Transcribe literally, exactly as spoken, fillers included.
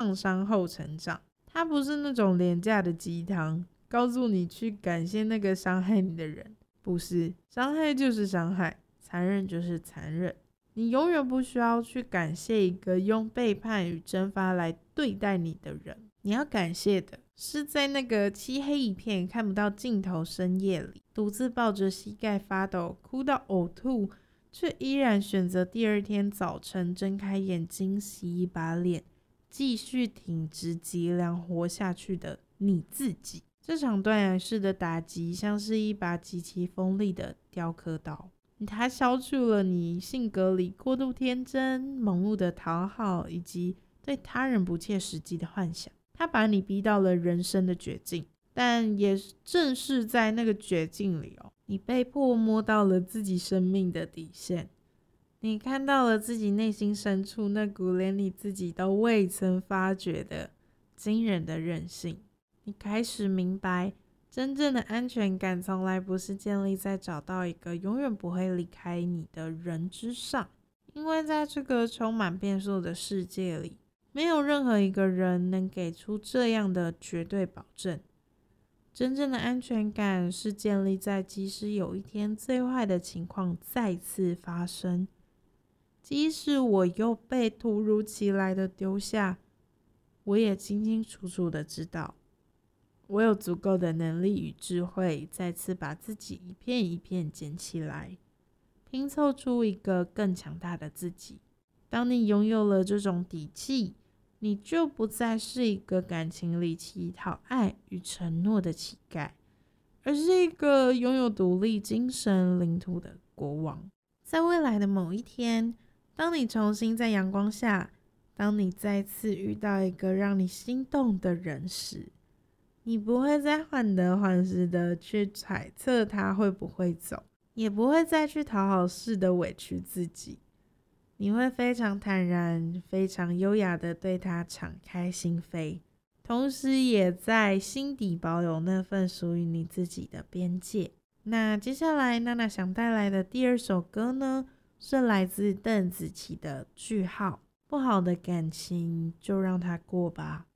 创伤后成长。它不是那种廉价的鸡汤，告诉你去感谢那个伤害你的人。不是，伤害就是伤害，残忍就是残忍。你永远不需要去感谢一个用背叛与蒸发来对待你的人，你要感谢的是在那个漆黑一片看不到尽头深夜里，独自抱着膝盖发抖，哭到呕吐，却依然选择第二天早晨睁开眼睛，洗一把脸，继续挺直脊梁活下去的你自己。这场断崖式的打击像是一把极其锋利的雕刻刀，它消除了你性格里过度天真、盲目的讨好以及对他人不切实际的幻想。它把你逼到了人生的绝境，但也正是在那个绝境里哦，你被迫摸到了自己生命的底线。你看到了自己内心深处那股连你自己都未曾发觉的惊人的韧性。你开始明白，真正的安全感从来不是建立在找到一个永远不会离开你的人之上，因为在这个充满变数的世界里，没有任何一个人能给出这样的绝对保证。真正的安全感是建立在即使有一天最坏的情况再次发生，即使我又被突如其来的丢下，我也清清楚楚的知道，我有足够的能力与智慧再次把自己一片一片捡起来，拼凑出一个更强大的自己。当你拥有了这种底气，你就不再是一个感情里乞讨爱与承诺的乞丐，而是一个拥有独立精神领土的国王。在未来的某一天，当你重新在阳光下，当你再次遇到一个让你心动的人时，你不会再患得患失的去揣测他会不会走，也不会再去讨好似的委屈自己。你会非常坦然、非常优雅的对他敞开心扉，同时也在心底保有那份属于你自己的边界。那接下来娜娜想带来的第二首歌呢，是来自邓紫棋的《句号》。不好的感情就让它过吧。